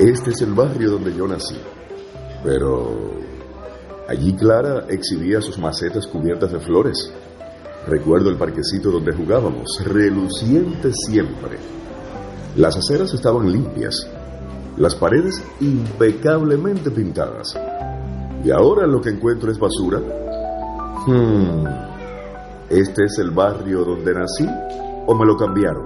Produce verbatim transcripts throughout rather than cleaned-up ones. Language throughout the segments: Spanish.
Este es el barrio donde yo nací. Pero allí Clara exhibía sus macetas cubiertas de flores. Recuerdo el parquecito donde jugábamos, reluciente siempre. Las aceras estaban limpias, las paredes impecablemente pintadas. Y ahora lo que encuentro es basura. Hmm, ¿este es el barrio donde nací o me lo cambiaron?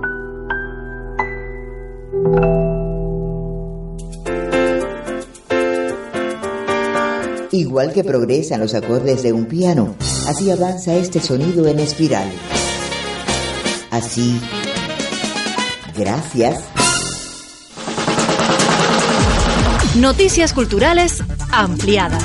Igual que progresan los acordes de un piano, así avanza este sonido en espiral. Así, gracias. Noticias culturales ampliadas.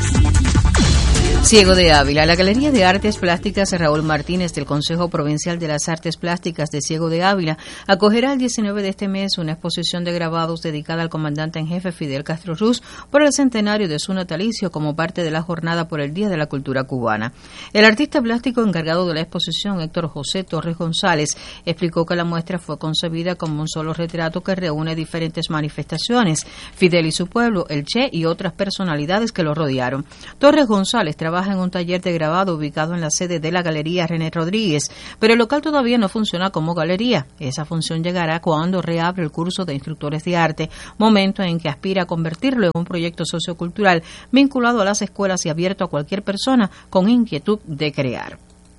Ciego de Ávila. La Galería de Artes Plásticas Raúl Martínez del Consejo Provincial de las Artes Plásticas de Ciego de Ávila acogerá el diecinueve de este mes una exposición de grabados dedicada al comandante en jefe Fidel Castro Ruz por el centenario de su natalicio como parte de la jornada por el Día de la Cultura Cubana. El artista plástico encargado de la exposición, Héctor José Torres González, explicó que la muestra fue concebida como un solo retrato que reúne diferentes manifestaciones, Fidel y su pueblo, el Che y otras personalidades que lo rodearon. Torres González trabaja en un taller de grabado ubicado en la sede de la Galería René Rodríguez, pero el local todavía no funciona como galería. Esa función llegará cuando reabre el curso de instructores de arte, momento en que aspira a convertirlo en un proyecto sociocultural vinculado a las escuelas y abierto a cualquier persona con inquietud de crear.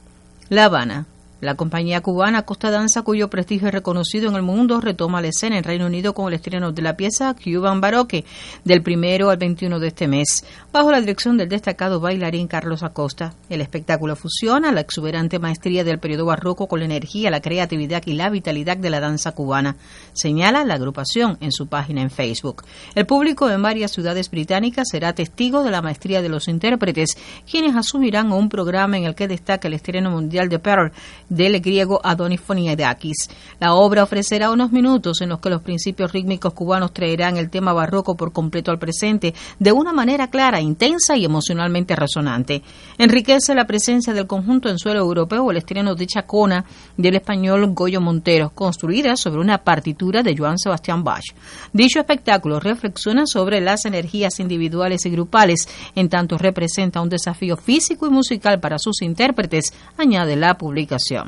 La Habana. La compañía cubana Costa Danza, cuyo prestigio es reconocido en el mundo, retoma la escena en Reino Unido con el estreno de la pieza Cuban Baroque del primero al veintiuno de este mes, bajo la dirección del destacado bailarín Carlos Acosta. El espectáculo fusiona la exuberante maestría del periodo barroco con la energía, la creatividad y la vitalidad de la danza cubana, señala la agrupación en su página en Facebook. El público en varias ciudades británicas será testigo de la maestría de los intérpretes, quienes asumirán un programa en el que destaca el estreno mundial de Pearl, del griego Adonis Foniadakis. La obra ofrecerá unos minutos en los que los principios rítmicos cubanos traerán el tema barroco por completo al presente de una manera clara, intensa y emocionalmente resonante. Enriquece la presencia del conjunto en suelo europeo el estreno de Chacona del español Goyo Montero, construida sobre una partitura de Johann Sebastian Bach. Dicho espectáculo reflexiona sobre las energías individuales y grupales, en tanto representa un desafío físico y musical para sus intérpretes, añade la publicación.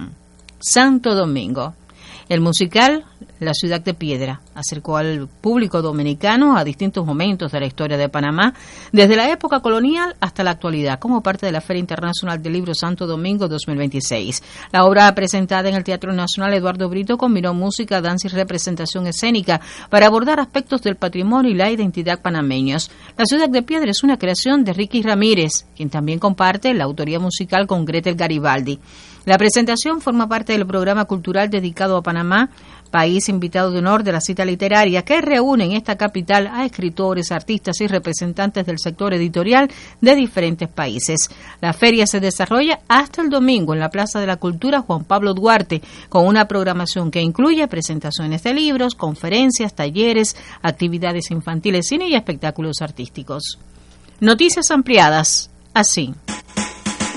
Santo Domingo. El musical La Ciudad de Piedra acercó al público dominicano a distintos momentos de la historia de Panamá, desde la época colonial hasta la actualidad, como parte de la Feria Internacional del Libro Santo Domingo dos mil veintiséis. La obra presentada en el Teatro Nacional Eduardo Brito combinó música, danza y representación escénica para abordar aspectos del patrimonio y la identidad panameños. La Ciudad de Piedra es una creación de Ricky Ramírez, quien también comparte la autoría musical con Gretel Garibaldi. La presentación forma parte del programa cultural dedicado a Panamá, país invitado de honor de la cita literaria, que reúne en esta capital a escritores, artistas y representantes del sector editorial de diferentes países. La feria se desarrolla hasta el domingo en la Plaza de la Cultura Juan Pablo Duarte, con una programación que incluye presentaciones de libros, conferencias, talleres, actividades infantiles, cine y espectáculos artísticos. Noticias ampliadas, así.